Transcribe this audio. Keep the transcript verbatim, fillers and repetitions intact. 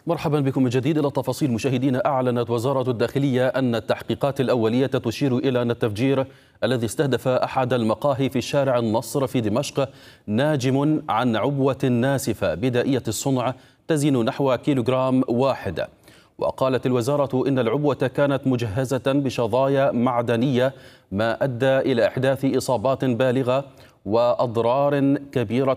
مرحبا بكم من جديد. إلى التفاصيل مشاهدينا. أعلنت وزارة الداخلية أن التحقيقات الأولية تشير إلى أن التفجير الذي استهدف أحد المقاهي في شارع النصر في دمشق ناجم عن عبوة ناسفة بدائية الصنع تزن نحو كيلوغرام واحد. وقالت الوزارة إن العبوة كانت مجهزة بشظايا معدنية، ما أدى إلى إحداث إصابات بالغة وأضرار كبيرة